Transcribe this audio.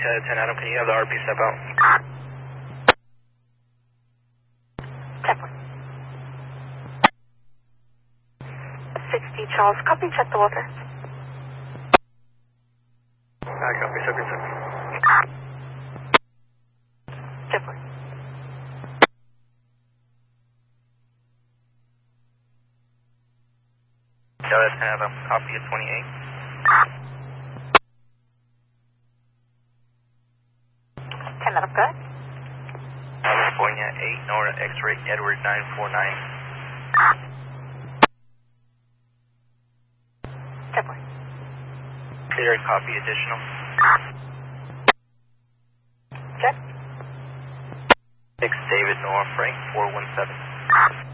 10 Adam, can you have the RP step out? 60 Charles, copy, check the water. Copy, copy. Checkpoint. Delta 10 Adam, copy at 28. Adam, go ahead. California 8, Nora X-ray, Edward 949. Checkpoint. Cleared, copy, additional. Check. 6 David Nora Frank 417.